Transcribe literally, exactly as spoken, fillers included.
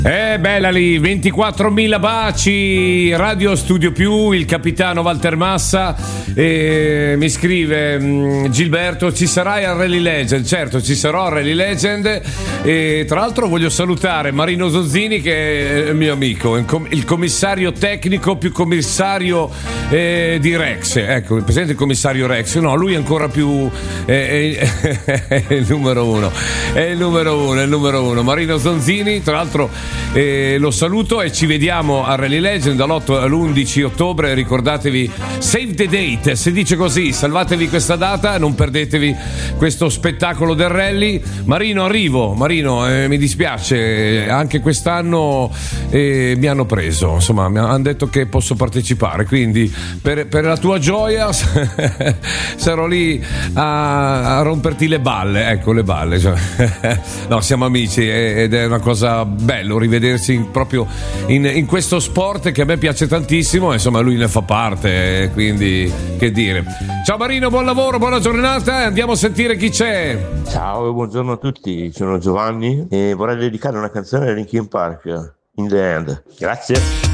Eh, bella lì, ventiquattromila baci, Radio Studio Più, il capitano Walter Massa, eh, mi scrive mh, Gilberto, ci sarai al Rally Legend? Certo, ci sarò al Rally Legend, e tra l'altro voglio salutare Marino Zonzini, che è il mio amico, il, com- il commissario tecnico più commissario eh, di Rex, ecco, il presidente del commissario Rex, no, lui è ancora più, eh, è, è il numero uno, è il numero uno, è il numero uno, Marino Zonzini, tra l'altro. Eh, lo saluto e ci vediamo a Rally Legend dall'otto all'undici ottobre. Ricordatevi, save the date, si dice così, salvatevi questa data, non perdetevi questo spettacolo del rally. Marino, arrivo, Marino, eh, mi dispiace, anche quest'anno eh, mi hanno preso, insomma mi hanno detto che posso partecipare, quindi per, per la tua gioia sarò lì a, a romperti le balle, ecco, le balle, cioè. No, siamo amici ed è una cosa bella rivedersi in, proprio in, in questo sport che a me piace tantissimo, insomma lui ne fa parte, quindi che dire. Ciao Marino, buon lavoro, buona giornata, andiamo a sentire chi c'è. Ciao e buongiorno a tutti, sono Giovanni e vorrei dedicare una canzone a Linkin Park, In the End. Grazie.